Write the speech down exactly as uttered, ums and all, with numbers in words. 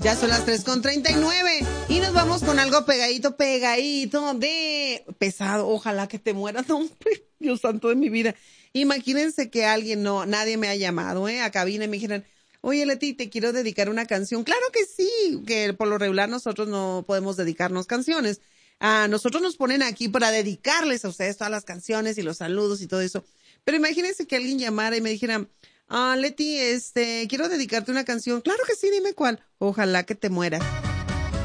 Ya son las tres con treinta y nueve y nos vamos con algo pegadito, pegadito de pesado. Ojalá que te mueras, no, Dios santo de mi vida. Imagínense que alguien, no, nadie me ha llamado, ¿eh? A cabina y me dijeron, oye, Leti, te quiero dedicar una canción. Claro que sí, que por lo regular nosotros no podemos dedicarnos canciones. A nosotros nos ponen aquí para dedicarles a ustedes todas las canciones y los saludos y todo eso. Pero imagínense que alguien llamara y me dijera, ah, Leti, este, quiero dedicarte una canción. Claro que sí, dime cuál. Ojalá que te mueras.